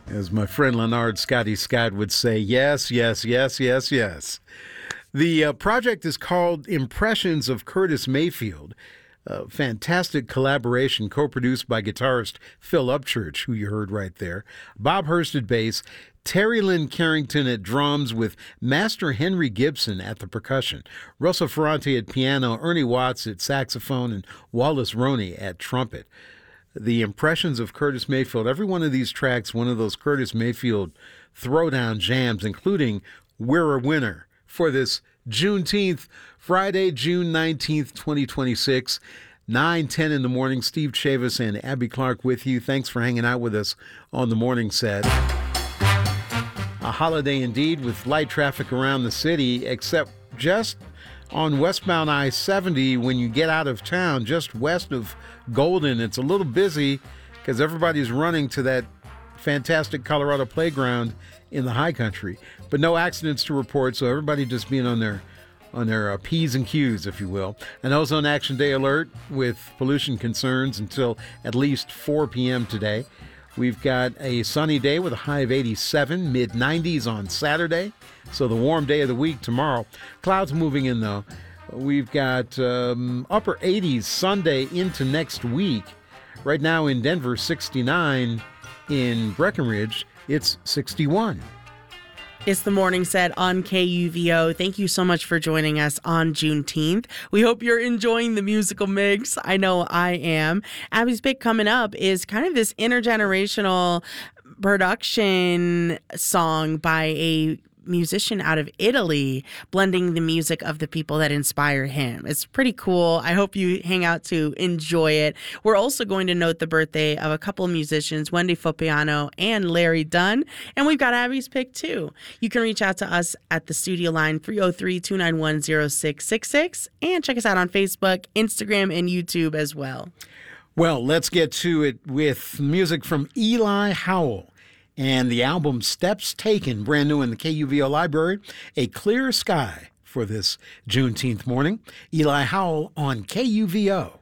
As my friend Leonard Scotty Scott would say, yes, yes, yes, yes, yes. The project is called Impressions of Curtis Mayfield. A fantastic collaboration co-produced by guitarist Phil Upchurch, who you heard right there, Bob Hurst at bass, Terry Lynn Carrington at drums with Master Henry Gibson at the percussion, Russell Ferrante at piano, Ernie Watts at saxophone, and Wallace Roney at trumpet. The Impressions of Curtis Mayfield, every one of these tracks, one of those Curtis Mayfield throwdown jams, including We're a Winner for this Juneteenth, Friday, June 19th, 2026, 9:10 in the morning. Steve Chavis and Abby Clark with you. Thanks for hanging out with us on the morning set. A holiday indeed with light traffic around the city, except just on westbound I-70 when you get out of town, just west of Golden. It's a little busy because everybody's running to that fantastic Colorado playground in the high country. But no accidents to report, so everybody just being on their P's and Q's, if you will. An Ozone Action Day alert with pollution concerns until at least 4 p.m. today. We've got a sunny day with a high of 87, mid-90s on Saturday. So the warm day of the week tomorrow. Clouds moving in, though. We've got upper 80s Sunday into next week. Right now in Denver, 69. In Breckenridge, it's 61. It's the morning set on KUVO. Thank you so much for joining us on Juneteenth. We hope you're enjoying the musical mix. I know I am. Abby's Pick coming up is kind of this intergenerational production song by a musician out of Italy, blending the music of the people that inspire him. It's pretty cool. I hope you hang out to enjoy it. We're also going to note the birthday of a couple of musicians, Wendy Fopiano and Larry Dunn, and we've got Abby's Pick too. You can reach out to us at the studio line 303-291-0666 and check us out on Facebook, Instagram, and YouTube as well. Well, let's get to it with music from Eli Howell. And the album Steps Taken, brand new in the KUVO library, A Clear Sky for this Juneteenth morning. Eli Howell on KUVO.